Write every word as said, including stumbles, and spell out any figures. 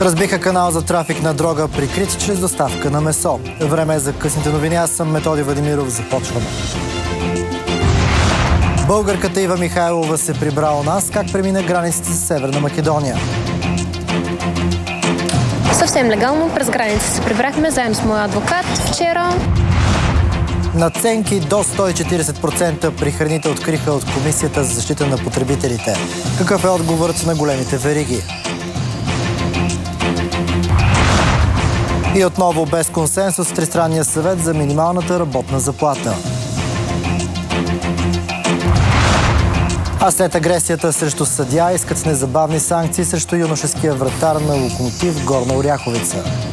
Разбиха канал за трафик на дрога, прикрит чрез доставка на месо. Време е за късните новини. Аз съм Методи Владимиров. Започваме. Българката Ива Михайлова се прибра у нас. Как премина границите с Северна Македония? Съвсем легално през граница се прибрахме заедно с моя адвокат вчера. Надценки до сто и четиридесет процента при храните откриха от Комисията за защита на потребителите. Какъв е отговорът на големите вериги? И отново без консенсус в Тристранния съвет за минималната работна заплата. А след агресията срещу съдия искат с незабавни санкции срещу юношеския вратар на Локомотив Горна Оряховица.